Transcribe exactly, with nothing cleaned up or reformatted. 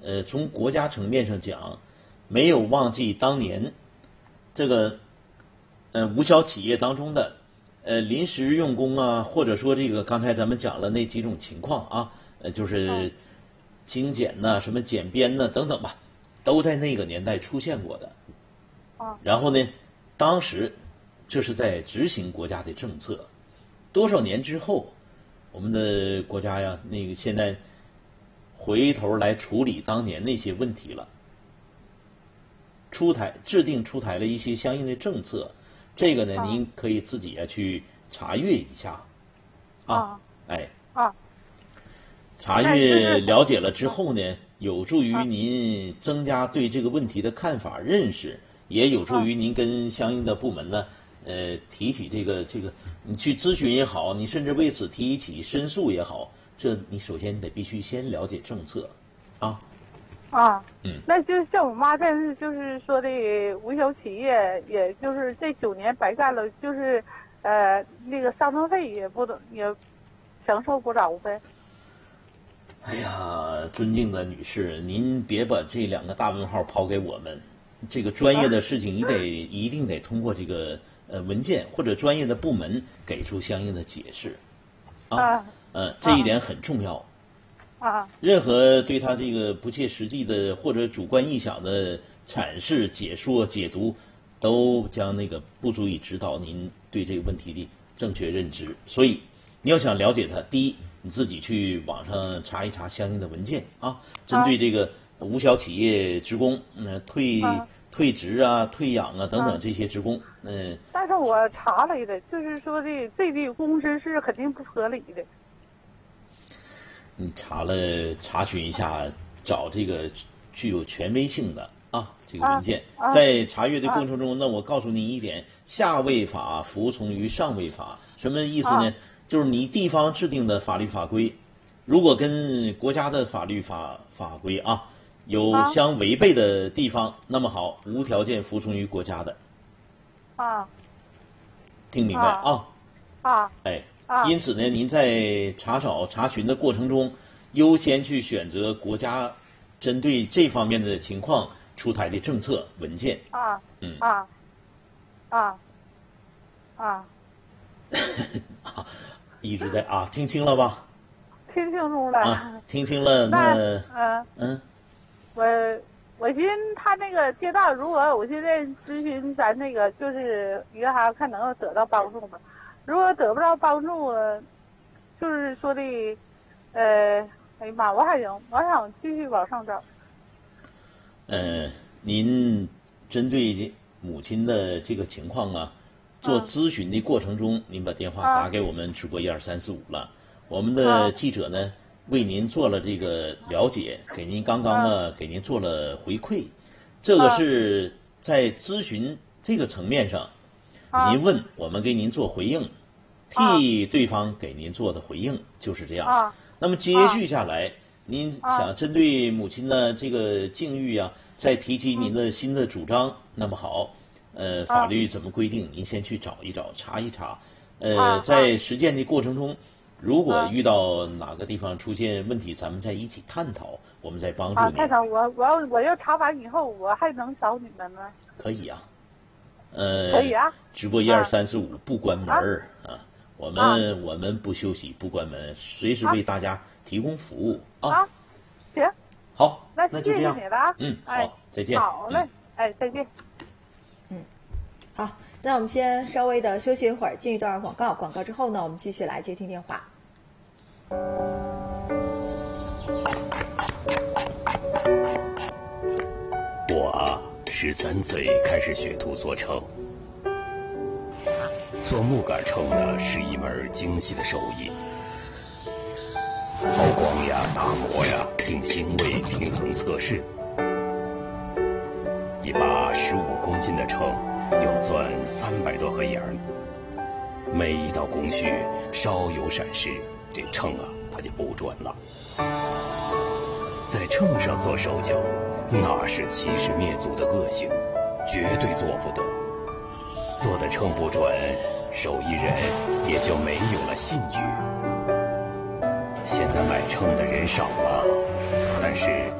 呃，从国家层面上讲，没有忘记当年这个呃无小企业当中的呃临时用工啊，或者说这个刚才咱们讲了那几种情况啊，呃，就是精简呐、什么简编呐、等等吧，都在那个年代出现过的。然后呢，当时这是在执行国家的政策。多少年之后，我们的国家呀，那个现在回头来处理当年那些问题了，出台制定出台了一些相应的政策。这个呢， 啊您可以自己呀去查阅一下，啊， 啊哎， 啊， 查那就阅是了解了之后呢，有助于您增加对这个问题的看法认识，也有助于您跟相应的部门呢，呃，提起这个这个，你去咨询也好，你甚至为此提起申诉也好，这你首先得必须先了解政策，啊， 啊， 嗯， 那就像我妈这是就是说的无小企业，也就是这九年白干了，就是呃那个丧葬费也不等也享受不着呗。 哎呀，尊敬的女士，您别把这两个大问号抛给我们，这个专业的事情你得一定得通过这个呃文件或者专业的部门给出相应的解释，啊， 啊嗯，这一点很重要。 啊任何对他这个不切实际的或者主观臆想的阐释、解说、解读，都将那个不足以指导您对这个问题的正确认知。所以，你要想了解它，第一，你自己去网上查一查相应的文件啊，针对这个无小企业职工，嗯、呃，退、 啊退职啊、退养啊等等这些职工，嗯、呃， 但是我查来的，就是说的这笔工资是肯定不合理的。 你查了查询一下，找这个具有权威性的啊这个文件， 啊啊在查阅的过程中，那我告诉你一点：下位法服从于上位法。什么意思呢？ 啊就是你地方制定的法律法规，如果跟国家的法律法法规啊有啊相违背的地方，那么好，无条件服从于国家的。 啊听明白啊？ 啊哎。 啊因此呢，您在查找查询的过程中，优先去选择国家针对这方面的情况出台的政策文件。 啊嗯啊啊啊， 啊，一直在啊，听清了吧？ 听清楚了。 啊，听清了， 那那嗯， 嗯， 我我寻思他那个街道，如果我现在咨询咱那个就是银行，看能够得到帮助吗？如果得不到帮助，就是说的，呃，哎呀妈，我还想我想继续往上找。 呃，您针对母亲的这个情况啊，做咨询的过程中，您把电话打给我们直播一二三四五了，我们的记者呢为您做了这个了解，给您刚刚啊给您做了回馈，这个是在咨询这个层面上。您问我们给您做回应，替对方给您做的回应就是这样。那么接续下来，您想针对母亲的这个境遇啊，再提起您的新的主张，那么好，呃，法律怎么规定？您先去找一找，查一查。呃，在实践的过程中，如果遇到哪个地方出现问题，咱们再一起探讨，我们再帮助您。 探讨我我要我要查完以后，我还能找你们吗？ 可以啊。呃， 可以啊， 直播一二三四五不关门儿啊，我们、啊、我们不休息不关门，随时为大家提供服务啊。 啊，行， 好， 那那就这样。 谢谢你了啊。 嗯，好， 哎、 再见。 好嘞，嗯、哎，再见。 嗯，好，那我们先稍微的休息一会儿，进一段广告。广告之后呢，我们继续来接听电话。 我啊，十三岁开始学徒做秤。做木杆秤呢，是一门精细的手艺，抛光呀、打磨呀、定星位、平衡测试。一把十五公斤的秤要钻三百多盒眼儿，每一道工序稍有闪失，这秤啊它就不准了。在秤上做手脚，那是欺师灭祖的恶行，绝对做不得。做的秤不准，手艺人也就没有了信誉。现在买秤的人少了，但是